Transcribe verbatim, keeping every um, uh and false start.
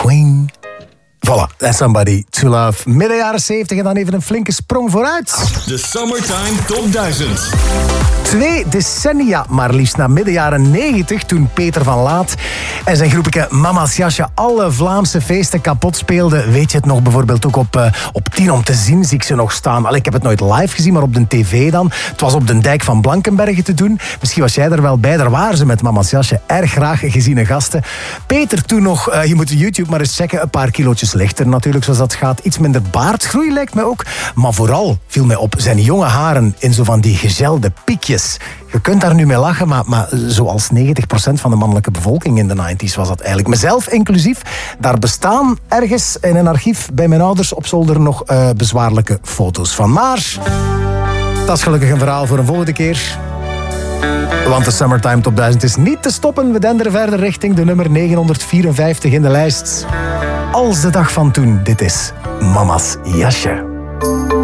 Queen. Voilà, that's Somebody to Love. Midden jaren zeventig en dan even een flinke sprong vooruit. De Summertime Top duizend. Twee decennia maar liefst na midden jaren negentig, toen Peter van Laat en zijn groepje Mama's Jasje alle Vlaamse feesten kapot speelden. Weet je het nog, bijvoorbeeld ook op, uh, op tien om te zien zie ik ze nog staan. Allee, ik heb het nooit live gezien, maar op de tv dan. Het was op de dijk van Blankenberge te doen. Misschien was jij er wel bij, daar waren ze met Mama's Jasje. Erg graag geziene gasten. Peter toen nog, uh, je moet YouTube maar eens checken, een paar kilootjes lichter natuurlijk, zoals dat gaat. Iets minder baardgroei lijkt mij ook. Maar vooral viel mij op zijn jonge haren in zo van die gegelde piekjes. Je kunt daar nu mee lachen, maar, maar zoals negentig procent van de mannelijke bevolking in de negentig was dat eigenlijk. Mezelf inclusief. Daar bestaan ergens in een archief bij mijn ouders op zolder nog uh, bezwaarlijke foto's van. Maar dat is gelukkig een verhaal voor een volgende keer. Want de Summertime Top duizend is niet te stoppen. We denderen verder richting de nummer negenhonderdvierenvijftig in de lijst. Als de dag van toen. Dit is Mama's Jasje.